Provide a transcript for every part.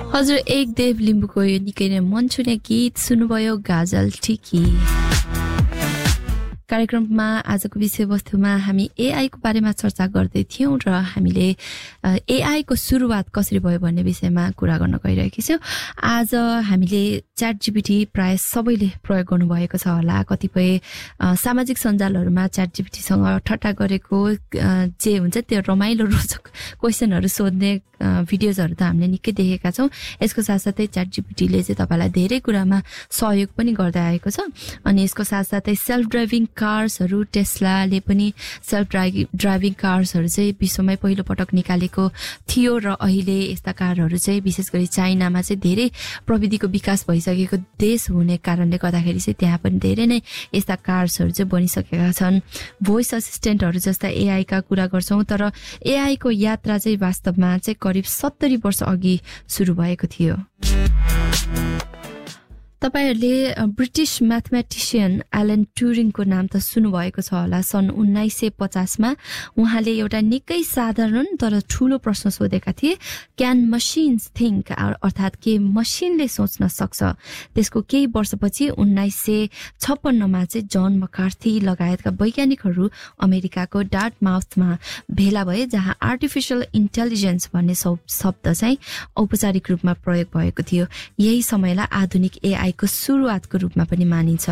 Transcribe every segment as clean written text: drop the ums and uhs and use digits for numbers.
हजुर एक देव लिम्बुको यो निकै नै मन छुने गीत सुन्नुभयो गाजल ठिकी। कार्यक्रममा आजको विषयवस्तुमा हामी एआई को बारेमा चर्चा गर्दै थियौं र हामीले एआई को सुरुवात कसरी भयो भन्ने विषयमा कुरा गर्न गइरहेका छौं। आज हामीले च्याट जीपीटी प्राय सबैले प्रयोग गर्नुभएको छ होला। कतिपय सामाजिक सञ्जालहरुमा च्याट जीपीटी सँग ठट्टा गरेको जे हुन्छ त्यो रमाइलो रोचक क्वेशनहरु सोध्ने भिडियोजहरु त हामीले निकै देखेका छौं। यसको साथसाथै च्याट जीपीटी ले चाहिँ तपाईलाई धेरै कुरामा सहयोग पनि गर्दै आएको छ। अनि यसको साथसाथै सेल्फ ड्राइभिङ कार्सहरु टेस्लाले पनि सेल्फ ड्राइभिङ कार्सहरु चाहिँ विश्वमै पहिलो पटक निकालेको थियो र अहिले यस्ता कारहरु चाहिँ विशेष गरी चाइनामा चाहिँ धेरै प्रविधिको विकास भइसकेको देश हुने कारणले गर्दाखेरि चाहिँ त्यहाँ पनि धेरै नै यस्ता कार्सहरु चाहिँ बनिसकेका छन्। भोइस असिस्टेन्टहरु जस्ता एआई का कुरा गर्छौं, तर एआई को यात्रा चाहिँ वास्तवमा चाहिँ करिब 70 वर्ष अघि सुरु भएको थियो। तपाईहरुले ब्रिटिश म्याथमेटिशियन एलन ट्युरिङको नाम त सुन्नुभएको छ होला। सन् 1950 मा उहाँले एउटा निकै साधारण तर ठूलो प्रश्न सोधेका थिए, क्यान मशीन्स थिंक, अर्थात के मशीनले सोच्न सक्छ। त्यसको केही वर्षपछि 1956 मा चाहिँ जन मकार्थी लगायतका वैज्ञानिकहरू अमेरिकाको डार्टमाउथमा भेला भए, जहाँ आर्टिफिशियल इन्टेलिजेन्स भन्ने शब्द चाहिँ औपचारिक रूपमा प्रयोग भएको थियो। यही समयलाई आधुनिक एआई को सुरुवातको रूपमा पनि मानिन्छ।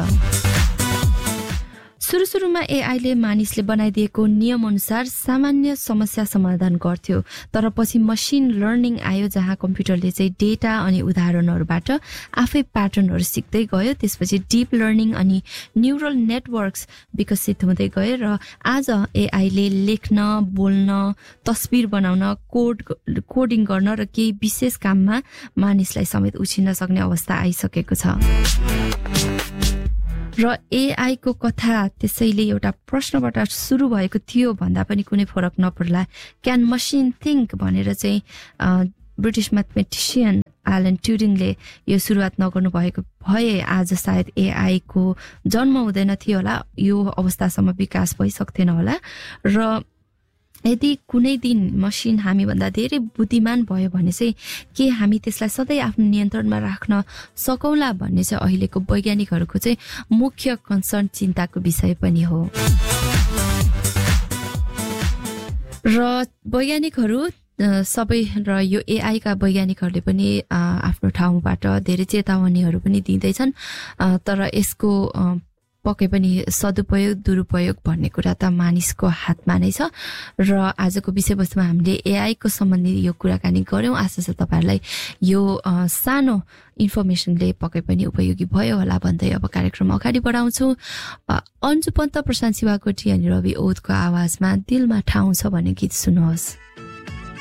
सुरुमा एआई ले मानिसले बनाइदिएको नियम अनुसार सामान्य समस्या समाधान गर्थ्यो, तर पछि मशीन लर्निङ आयो, जहाँ कम्प्युटरले चाहिँ डेटा अनि उदाहरणहरुबाट आफै प्याटर्नहरु सिक्दै गयो। त्यसपछि डीप लर्निङ अनि न्यूरल नेटवर्क्स विकसित हुँदै गए र आज एआई ले लेख्न, बोल्न, तस्बिर बनाउन, कोडिङ गर्न र केही विशेष काममा मानिसलाई समेत उछिन्न सक्ने अवस्था आइसकेको छ। र एआई को कथा त्यसैले एउटा प्रश्नबाट सुरु भएको थियो भन्दा पनि कुनै फरक नपर्ला। क्यान मशीन थिंक भनेर चाहिँ ब्रिटिश म्याथमेटिशियन एलन ट्युरिङले यो सुरुवात नगर्नु भएको भए आज सायद एआई को जन्म हुँदैन थियो होला, यो अवस्थासम्म विकास भइसक्थेन होला। र यदि कुनै दिन मशीन हामी भन्दा धेरै बुद्धिमान भयो भने चाहिँ के हामी त्यसलाई सधैँ आफ्नो नियन्त्रणमा राख्न सकौला भन्ने चाहिँ अहिलेको वैज्ञानिकहरूको चाहिँ मुख्य कन्सर्न, चिन्ताको विषय पनि हो। र वैज्ञानिकहरू सबै र यो एआई का वैज्ञानिकहरूले पनि आफ्नो ठाउँबाट धेरै चेतावनीहरू पनि दिँदैछन्, तर यसको पक्कै पनि सदुपयोग दुरुपयोग भन्ने कुरा त मानिसको हातमा नै छ। र आजको विषयवस्तुमा हामीले एआई को सम्बन्धी यो कुराकानी गर्यौं। आशा छ तपाईहरुलाई यो सानो इन्फर्मेसनले पक्कै पनि उपयोगी भयो होला भन्दै अब कार्यक्रम अगाडि बढाउँछु। अन्जु पन्त, प्रशान्त शिवाकोटी अनि रवि ओदको आवाजमा दिलमा ठाउँ छ भन्ने गीत सुन्नुहोस्।